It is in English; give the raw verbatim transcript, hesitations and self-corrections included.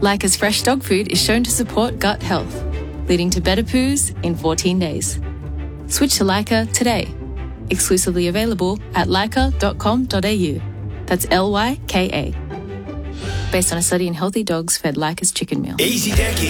Lyca's fresh dog food is shown to support gut health, leading to better poos in fourteen days. Switch to Lyca today. Exclusively available at lyca dot com dot a u. That's L Y K A. Based on a study in healthy dogs fed Lyca's chicken meal. Easy Decky.